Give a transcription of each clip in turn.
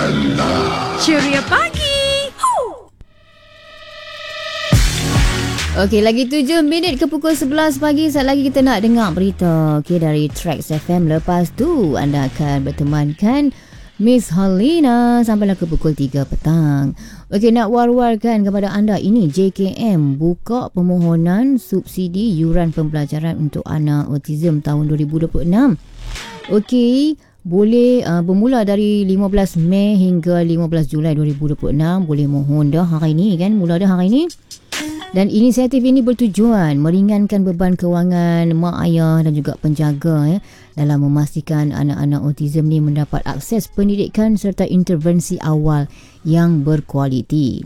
Ceria pagi. Okey, lagi 7 minit ke pukul 11 pagi. Saat lagi kita nak dengar berita dari Trax FM. Lepas tu anda akan bertemankan Miss Halina sampailah ke pukul 3 petang. Okey, nak war-warkan kepada anda, ini JKM buka permohonan subsidi yuran pembelajaran untuk anak autism tahun 2026. Okey, boleh bermula dari 15 Mei hingga 15 Julai 2026. Boleh mohon dah hari ni kan, mula dah hari ni. Dan inisiatif ini bertujuan meringankan beban kewangan mak ayah dan juga penjaga dalam memastikan anak-anak autism ni mendapat akses pendidikan serta intervensi awal yang berkualiti.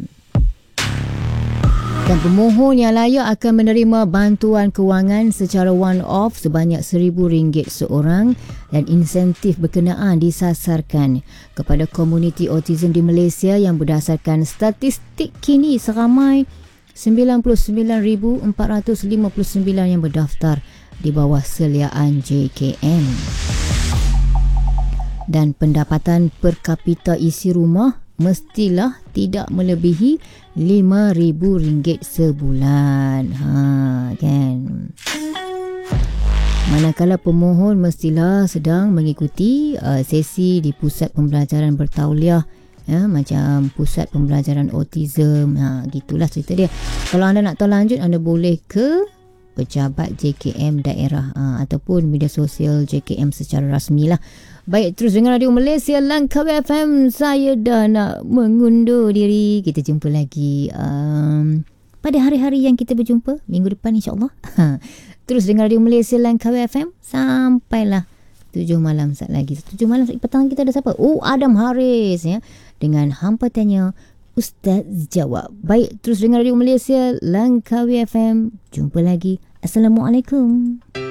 Dan pemohon yang layak akan menerima bantuan kewangan secara one-off sebanyak RM1,000 seorang, dan insentif berkenaan disasarkan kepada komuniti autism di Malaysia yang berdasarkan statistik kini seramai 99,459 yang berdaftar di bawah seliaan JKM. Dan pendapatan per kapita isi rumah mestilah tidak melebihi RM5,000 sebulan. Kan? Manakala pemohon mestilah sedang mengikuti sesi di pusat pembelajaran bertauliah, macam pusat pembelajaran autism. Gitulah cerita dia. Kalau anda nak tahu lanjut, anda boleh ke pejabat JKM daerah ataupun media sosial JKM secara rasmi lah. Baik, terus dengar Radio Malaysia Langkawi FM. Saya dah nak mengundur diri. Kita jumpa lagi pada hari-hari yang kita berjumpa minggu depan, insyaAllah. Terus dengar Radio Malaysia Langkawi FM sampailah 7 malam saat lagi. 7 malam petang kita ada siapa? Adam Haris dengan Hampa Tanya Ustaz Jawab. Baik, terus dengar Radio Malaysia Langkawi FM. Jumpa lagi. Assalamualaikum.